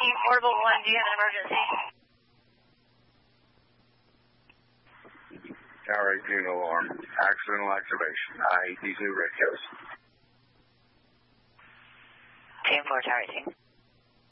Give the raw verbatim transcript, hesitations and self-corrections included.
Team Portable one, do you have an emergency? Tower eighteen alarm. Accidental activation. I hate these new radios. Team four, Tower eighteen.